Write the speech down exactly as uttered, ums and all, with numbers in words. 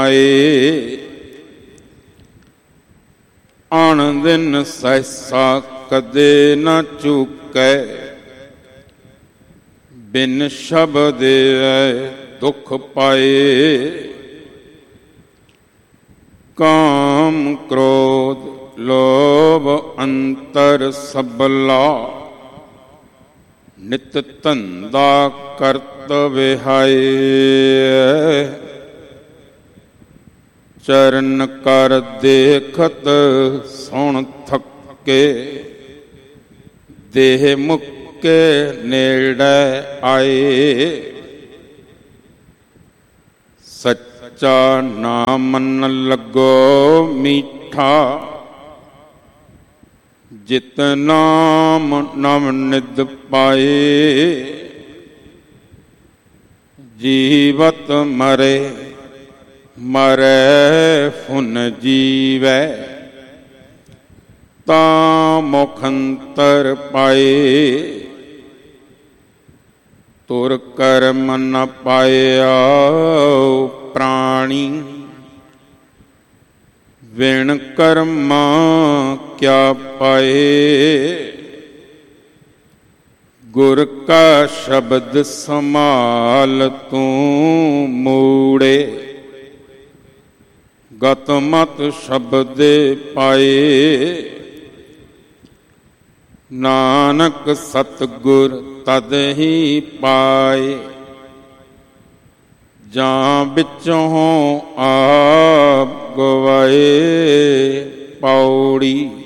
ਆਏ। ਆਣ ਦਿਨ ਸਹਿਸਾ ਕਦੇ ਨਾ ਚੁਕੈ, ਬਿਨ ਸ਼ਬਦ ਦੁਖ ਪਾਏ। ਕਾਮ ਕ੍ਰੋਧ ਲੋਭ ਅੰਤਰ ਸਬਲਾ, ਨਿਤ ਧੰਦਾ ਕਰਤ ਵਿਹਾਏ। ਚਰਨ ਕਰ ਦੇਖਤ ਸੁਣ ਥੱਕੇ, ਦੇਹ ਮੁੱਕੇ ਨੇੜੇ ਆਏ। ਸੱਚਾ ਨਾਮ ਮਨ ਲੱਗੋ ਮੀਠਾ, ਜਿਤ ਨਾਮ ਨਵ ਨਿਧ ਪਾਏ। ਜੀਵਤ ਮਰੇ ਮਰੈ ਫੁਨ ਜੀਵੈ, ਤਾਂ ਮੁਖ ਅੰਤਰ ਪਾਏ। ਤੁਰ ਕਰਮ ਨ ਪਾਇਆ ਪ੍ਰਾਣੀ, ਵਿਣ ਕਰਮਾ ਕਿਆ ਪਾਏ। ਗੁਰ ਕਾ ਸ਼ਬਦ ਸੰਭਾਲ ਤੂੰ ਮੂੜੇ, ਗਤ ਮਤ ਸ਼ਬਦੇ ਪਾਏ। ਨਾਨਕ ਸਤਿਗੁਰ ਤਦ ਹੀ ਪਾਏ, ਜਾਂ ਵਿੱਚੋਂ ਆਪ ਗਵਾਏ। ਪੌੜੀ।